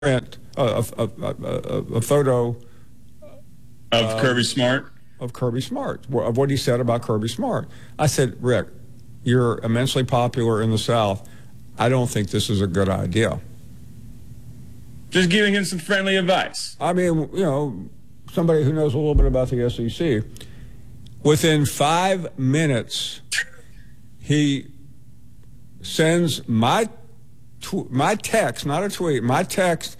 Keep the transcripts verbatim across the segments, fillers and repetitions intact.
print, a, a, a, a, a photo of uh, Kirby Smart? Of Kirby Smart, of what he said about Kirby Smart. I said, Rick, you're immensely popular in the South. I don't think this is a good idea. Just giving him some friendly advice. I mean, you know, somebody who knows a little bit about the S E C. Within five minutes, he sends my tw- my text, not a tweet, my text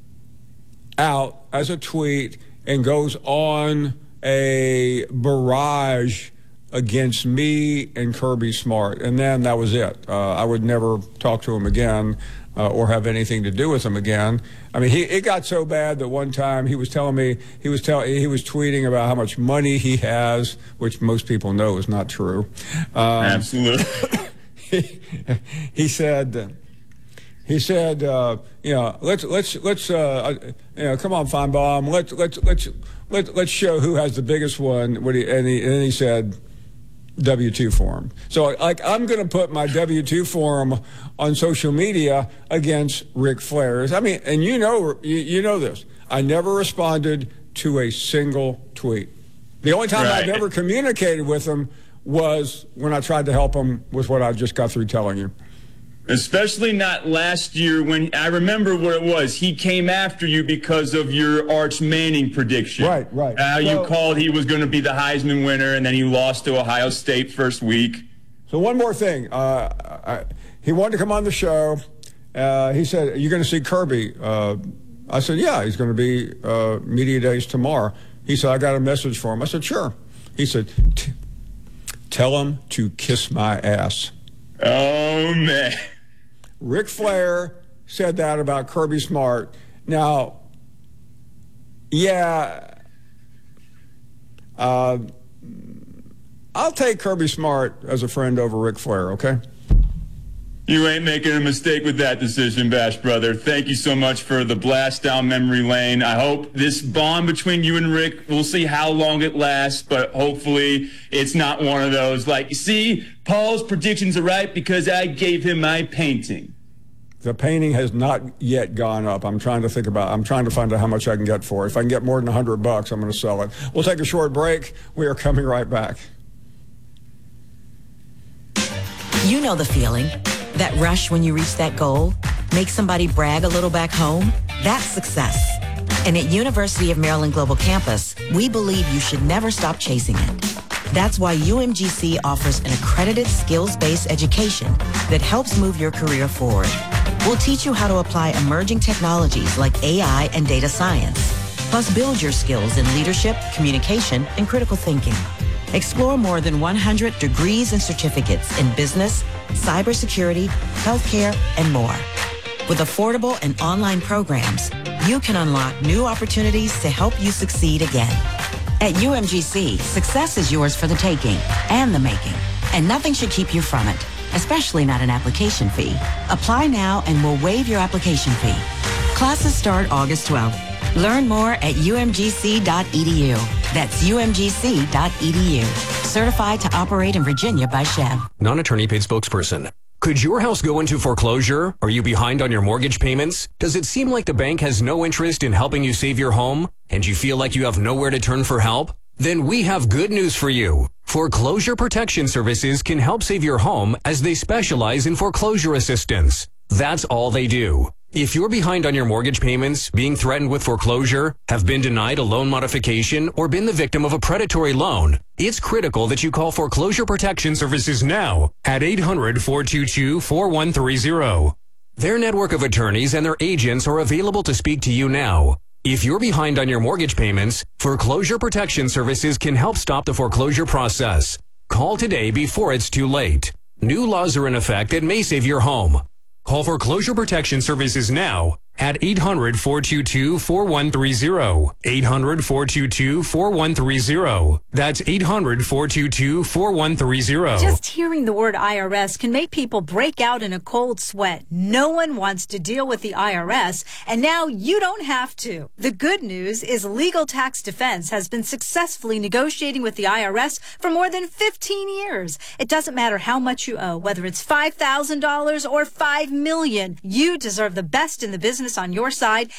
out as a tweet and goes on a barrage against me and Kirby Smart. And then that was it. Uh, I would never talk to him again uh, or have anything to do with him again. I mean, he, it got so bad that one time he was telling me, he was tell, he was tweeting about how much money he has, which most people know is not true. Um, Absolutely. he, he said... He said, uh, you know, let's let's let's uh, you know, come on, Feinbaum, let's let's let's let's let's show who has the biggest one. What he, and, he, and then he said, W two form. So, like, I'm going to put my W two form on social media against Ric Flair's. I mean, and you know, you, you know this. I never responded to a single tweet. The only time right. I've ever communicated with him was when I tried to help him with what I just got through telling you. Especially not last year when I remember what it was. He came after you because of your Arch Manning prediction. Right, right. How uh, so, you called he was going to be the Heisman winner, and then he lost to Ohio State first week. So one more thing. Uh, I, he wanted to come on the show. Uh, he said, "Are you going to see Kirby?" Uh, I said, "Yeah, he's going to be uh, media days tomorrow." He said, "I got a message for him." I said, "Sure." He said, "Tell him to kiss my ass." Oh, man. Ric Flair said that about Kirby Smart. Now, yeah, uh, I'll take Kirby Smart as a friend over Ric Flair, okay? You ain't making a mistake with that decision, Bash brother. Thank you so much for the blast down memory lane. I hope this bond between you and Rick, we'll see how long it lasts, but hopefully it's not one of those like, you see, Paul's predictions are right because I gave him my painting. The painting has not yet gone up. I'm trying to think about, I'm trying to find out how much I can get for it. If I can get more than one hundred bucks, I'm going to sell it. We'll take a short break. We are coming right back. You know the feeling. That rush when you reach that goal, make somebody brag a little back home, that's success. And at University of Maryland Global Campus, we believe you should never stop chasing it. That's why U M G C offers an accredited skills-based education that helps move your career forward. We'll teach you how to apply emerging technologies like A I and data science, plus build your skills in leadership, communication, and critical thinking. Explore more than one hundred degrees and certificates in business, cybersecurity, healthcare, and more. With affordable and online programs, you can unlock new opportunities to help you succeed again. At U M G C, success is yours for the taking and the making, and nothing should keep you from it, especially not an application fee. Apply now and we'll waive your application fee. Classes start August twelfth. Learn more at U M G C dot E D U. That's U M G C dot E D U. Certified to operate in Virginia by Chev. Non-attorney paid spokesperson. Could your house go into foreclosure? Are you behind on your mortgage payments? Does it seem like the bank has no interest in helping you save your home? And you feel like you have nowhere to turn for help? Then we have good news for you. Foreclosure Protection Services can help save your home as they specialize in foreclosure assistance. That's all they do. If you're behind on your mortgage payments, being threatened with foreclosure, have been denied a loan modification, or been the victim of a predatory loan, it's critical that you call Foreclosure Protection Services now at eight hundred, four two two, four one three zero. Their network of attorneys and their agents are available to speak to you now. If you're behind on your mortgage payments, Foreclosure Protection Services can help stop the foreclosure process. Call today before it's too late. New laws are in effect that may save your home. Call Foreclosure Protection Services now at eight hundred, four two two, four one three zero. eight hundred, four two two, four one three zero. That's eight hundred, four two two, four one three zero. Just hearing the word I R S can make people break out in a cold sweat. No one wants to deal with the I R S, and now you don't have to. The good news is Legal Tax Defense has been successfully negotiating with the I R S for more than fifteen years. It doesn't matter how much you owe, whether it's five thousand dollars or five million dollars. You deserve the best in the business business on your side